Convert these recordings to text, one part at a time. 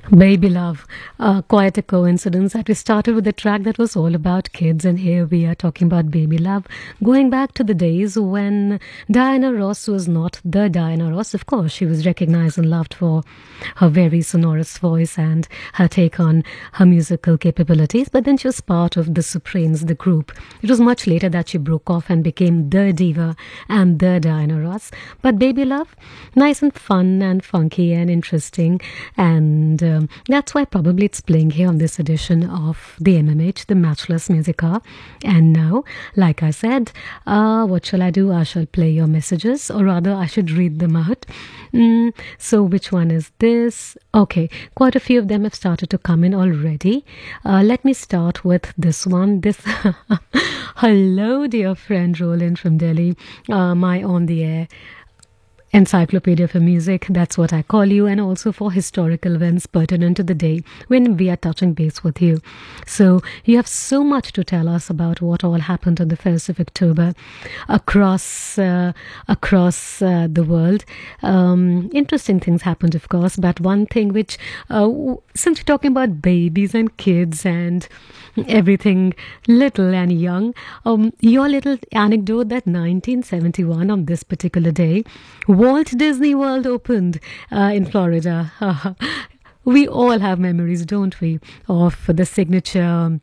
Baby Love. Quite a coincidence that we started with a track that was all about kids, and here we are talking about Baby Love. Going back to the days when Diana Ross was not the Diana Ross. Of course, she was recognized and loved for her very sonorous voice and her take on her musical capabilities, but then she was part of the Supremes, the group. It was much later that she broke off and became the diva and the Diana Ross. But Baby Love, nice and fun and funky and interesting, and that's why probably it's playing here on this edition of the MMH, the Matchless Music Hour. And now, like I said, what shall I do? I shall play your messages, or rather, I should read them out. So, which one is this? Okay, quite a few of them have started to come in already. Let me start with this one. This hello, dear friend Roland from Delhi, my on the air encyclopedia for music, that's what I call you, and also for historical events pertinent to the day when we are touching base with you. So you have so much to tell us about what all happened on the 1st of October across the world. Interesting things happened, of course, but one thing which, since we're talking about babies and kids and everything little and young, your little anecdote that 1971 on this particular day, Walt Disney World opened in Florida. We all have memories, don't we, of the signature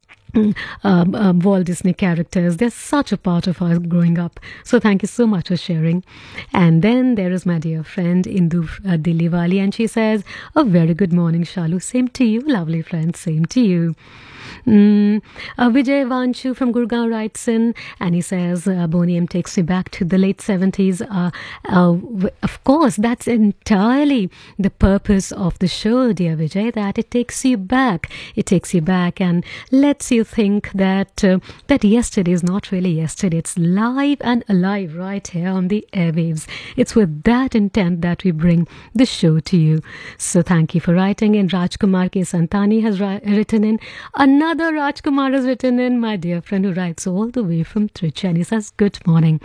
Walt Disney characters. They're such a part of us growing up. So thank you so much for sharing. And then there is my dear friend Indu Diliwali, and she says, a very good morning, Shalu. Same to you, lovely friend. Same to you. Vijay Vanshu from Gurgaon writes in, and he says, Boney M takes me back to the late 70s. Of course, that's entirely the purpose of the show, dear Vijay, that it takes you back. It takes you back and lets you think that that yesterday is not really yesterday. It's live and alive right here on the airwaves. It's with that intent that we bring the show to you. So thank you for writing in. Rajkumar K. Santani has written in. Another Rajkumar has written in, my dear friend who writes all the way from Trichy, and he says, good morning.